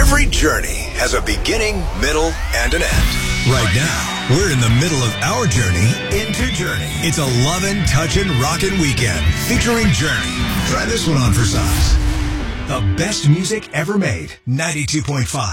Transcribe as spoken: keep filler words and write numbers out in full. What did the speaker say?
Every journey has a beginning, middle, and an end. Right now, we're in the middle of our journey into Journey. It's a lovin', touchin', rockin' weekend featuring Journey. Try this one on for size. The best music ever made. ninety-two point five